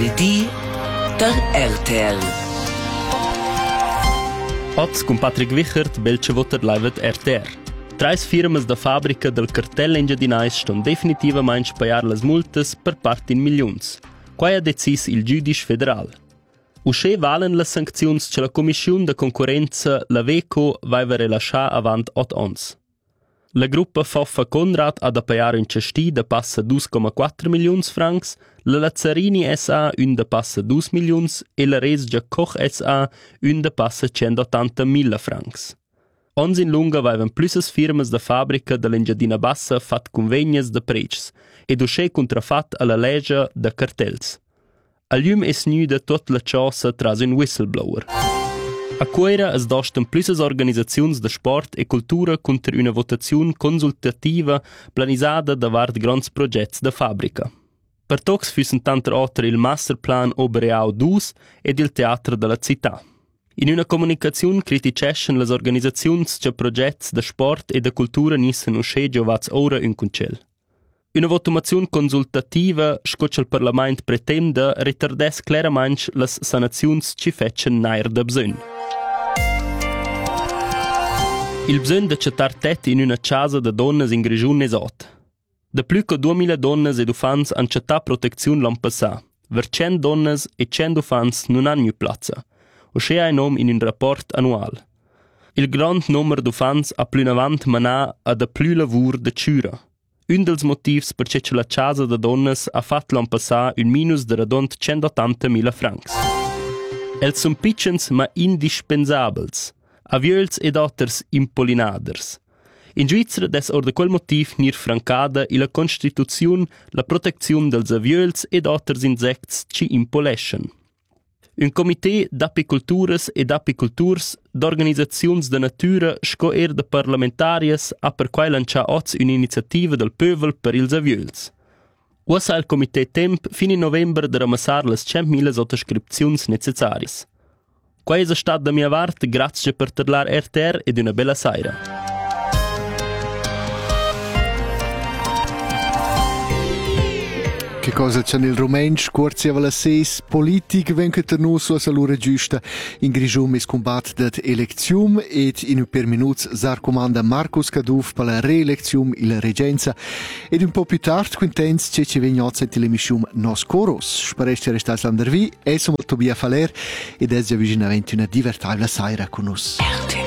Buletì der RTL. Oz con Patrick Wichert, belce voter live RTR. Trais firmas da fabbrica del cartel engiadinais ston definitivamente paiar las multas per part in milions. Quai ha decis il giudice federal. Usche valen las sanczions che la Commissione de Concorrenza, la VECO, vaiva relasciar avant 8 ans. La gruppa Foffa Conrad ha da paiar un cesti da passa 2,4 milions francs, la Lazzarini SA un da passa 2 milions e la Resgia Koch SA un da passa 180.000 francs. Ons in lunga vaivan plussas firmas da fabbrica de l'Engiadina Bassa fat convegnas de precs ed usche contrafat alla legge de cartels. A glium es nüda tot la cosa tras un whistleblower. A Cuera es dostan plussas organisaziuns de sport e cultura contra una votazione consultativa planisada davart grands progetts de fabbrica. Per tocs füssen tanter oter il Masterplan Obereau 2 ed il Teatro della Città. In una comunicazione criticescen las organisaziuns che progetts de sport e de cultura nissen usche giovats ora un concel. Una votazione consultativa scoccia il Parlament pretende retardes claramente las sanaziuns ci fecen nair da bsön. Il bsön de cettar tet in una casa de donnas in Grigiun es ot. De plü che 2000 donnas ed ufans han cettar protezione l'an passà. Ver 100 donnas e 100 ufans non han gnü plazza. Usche ha nom in un rapport annual. Il grand numero d'ufans ha plü avant manà a da plü lavur de ciura. Un dels motivs per ce la casa de donnas ha fat l'an passà un minus de radont 180.000 francs. Els sun pitchens ma indispensabels, aviöls ed otters impollinaders. In Svizra des or de quel motiv nir francada i la Constituziun la protezione dels aviöls ed otters insects ci impoleschen. Un comité d'apicultures ed apiculturs d'organisaziuns de natura sco de parlamentarias ha per quai lancià oz un'iniziativa del pövel per ils aviöls. Ussa il comité temp fin in november de ramassar las 100.000 sottoscripziuns necessarias. Quai es stat da mia vart, grazie per terlar RTR ed una bella saira. Che cosa c'è nel romansch, corsi a la seis, politic, venche ternuso a l'ora giusta, in Grigium es combat dat electium, ed in un per minuts zar comanda Marcus Caduf per la reelectium il regenza, ed un po' più tard, quintens, ce ci vegnozza in telemissium Nos Coros. Spareste restas l'andervi, e sono Tobia Faler, ed es già vicinamente una divertibile saira con us.